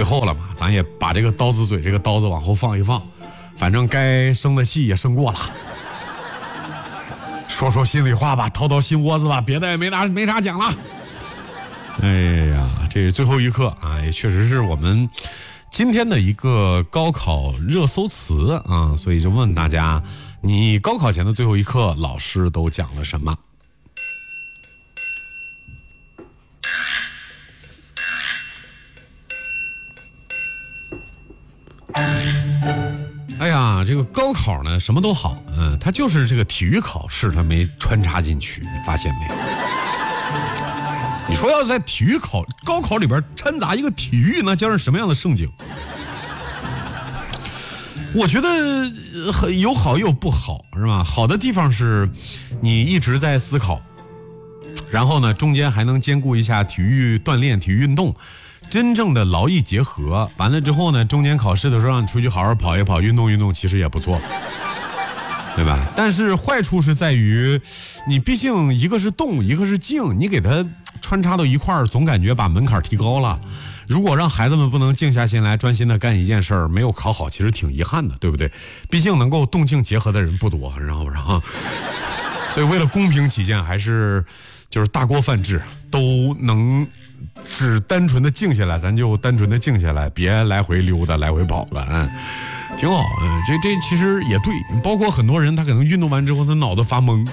最后了嘛，咱也把这个刀子嘴这个刀子往后放一放，反正该生的气也生过了，说说心里话吧，掏掏心窝子吧，别的也没啥讲了。哎呀，这是最后一课啊，也确实是我们今天的一个高考热搜词啊，所以就问大家，你高考前的最后一课老师都讲了什么？哎呀，这个高考呢什么都好，它就是这个体育考试它没穿插进去，你发现没有？你说要在高考里边掺杂一个体育，那将是什么样的盛景？我觉得有好也有不好，是吧？好的地方是你一直在思考，然后呢中间还能兼顾一下体育锻炼、体育运动，真正的劳逸结合。完了之后呢，中间考试的时候让你出去好好跑一跑，运动运动，其实也不错，对吧？但是坏处是在于，你毕竟一个是动，一个是静，你给它穿插到一块儿，总感觉把门槛提高了。如果让孩子们不能静下心来专心的干一件事儿，没有考好，其实挺遗憾的，对不对？毕竟能够动静结合的人不多，然后所以为了公平起见，还是就是大锅饭制，都能只单纯的静下来，咱就单纯的静下来，别来回溜达来回跑了，挺好。这其实也对，包括很多人他可能运动完之后他脑子发懵，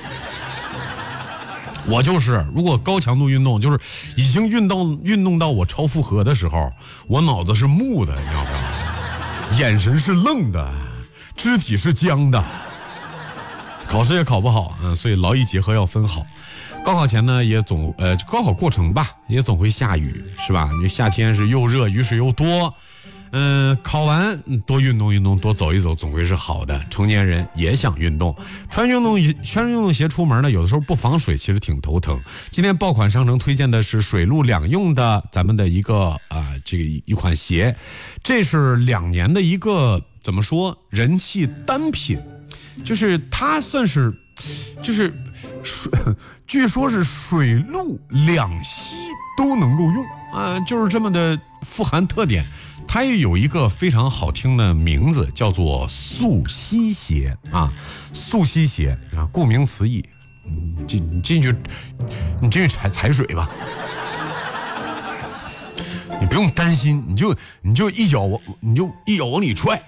我就是，如果高强度运动，就是已经运动到我超负荷的时候，我脑子是木的，你知道吗？眼神是愣的，肢体是僵的，考试也考不好，所以劳逸结合要分好。高考前呢，也高考过程吧，也总会下雨，是吧？你夏天是又热，雨水又多。考完多运动运动，多走一走，总归是好的。成年人也想运动，穿运动鞋出门呢，有的时候不防水，其实挺头疼。今天爆款商城推荐的是水陆两用的咱们的一个一款鞋，这是2年的一个怎么说人气单品，就是它算是就是据说是水陆两栖都能够用啊，就是这么的富含特点。它也有一个非常好听的名字，叫做溯溪鞋啊。溯溪鞋啊，顾名思义，你进去踩水吧，你不用担心，你就一脚往里踹，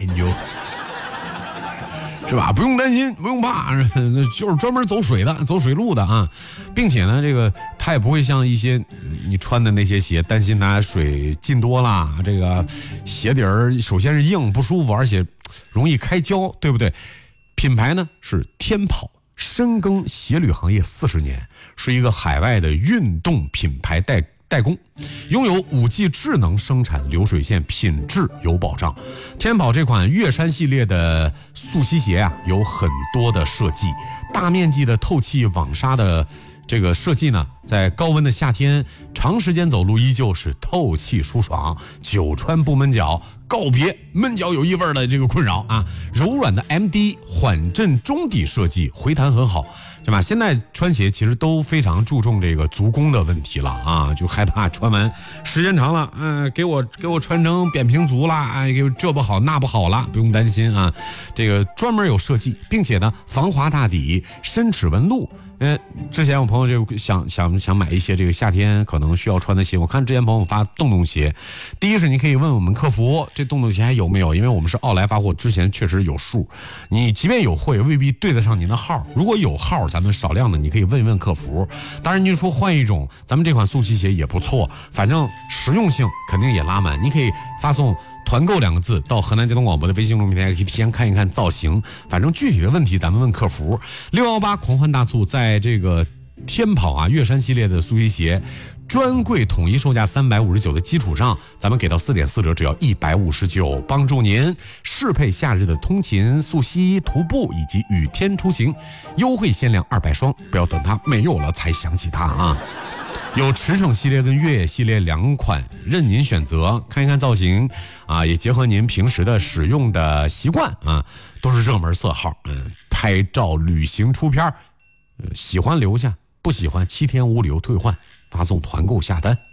是吧？不用担心，不用怕，就是专门走水路的啊，并且呢，这个它也不会像一些你穿的那些鞋，担心它水进多了，这个鞋底儿首先是硬不舒服，而且容易开胶，对不对？品牌呢是天跑，深耕鞋履行业40年，是一个海外的运动品牌代工，拥有5G 智能生产流水线，品质有保障。天跑这款月山系列的溯溪鞋啊，有很多的设计，大面积的透气网纱的这个设计呢，在高温的夏天，长时间走路依旧是透气舒爽，久穿不闷脚，告别闷脚有异味的这个困扰啊。柔软的 MD 缓震中底设计，回弹很好，对吧？现在穿鞋其实都非常注重这个足弓的问题了啊，就害怕穿完时间长了，给我穿成扁平足啦，这不好那不好啦，不用担心啊，这个专门有设计，并且呢防滑大底，深齿纹路。之前我朋友就想买一些这个夏天可能需要穿的鞋，我看之前朋友发洞洞鞋，第一是你可以问我们客服这洞洞鞋还有没有，因为我们是奥莱发货，之前确实有数，你即便有货也未必对得上您的号，如果有号咱们少量的你可以问一问客服。当然您说换一种，咱们这款溯溪鞋也不错，反正实用性肯定也拉满，你可以发送团购2个字到河南交通广播的微信公众平台，可以提前看一看造型，反正具体的问题咱们问客服。618狂欢大促，在这个天跑啊月山系列的溯溪鞋专柜统一售价359的基础上，咱们给到4.4折，只要159，帮助您适配夏日的通勤、溯溪、徒步以及雨天出行，优惠限量200双，不要等它没有了才想起它啊！有驰骋系列跟越野系列2款任您选择，看一看造型啊，也结合您平时的使用的习惯啊，都是热门色号，拍照、旅行、出片，喜欢留下，不喜欢7天无理由退换，发送团购下单。